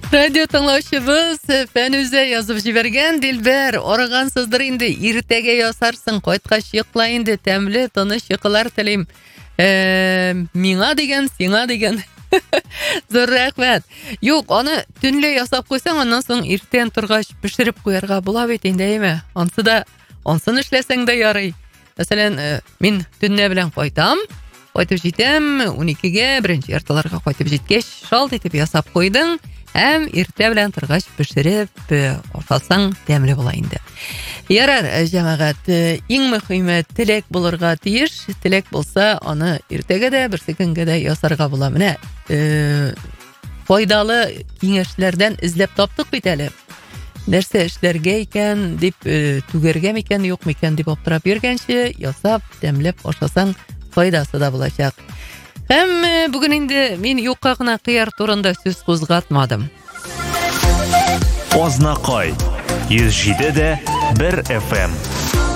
Радио тыңлаучыбыз Фәнүзә язып җибәргән. Дилбәр, арыгансыздыр инде, иртәгә ясарсың, кайткач йокла инде, тәмле, тыныч йокылар телим. Миңа дигән, сиңа дигән. Зур рәхмәт. Юк, аны төнлә ясап куйсаң, аннан соң иртән торгач пешереп куярга була бит инде, әйме? Ансын эшләсәң дә ярый. Мәсәлән, мин төнлә белән кайтам. Кайтып җитәм, 12гә, беренче яртыларга кайтып җиткәч, шалт итеп ясап куйдың. Һәм иртә белән торгач пешереп ашасаң тәмле була инде. Ярар, җәмәгать, иң мөһиме теләк булырга тиеш. Теләк булса, аны иртәгә дә, бер секундга да ясарга була. Менә файдалы киңәшләрдән эзләп таптык бит әле. Нәрсә эшләргә икән дип, түгәргә микән, юк микән дип аптырап йөргәнче, ясап, тәмләп ашасаң файдасы да булачак. Һәм бүген инде мин юкка гына кыяр турында сүз кузгатмадым. Азнакай 107.1 FM.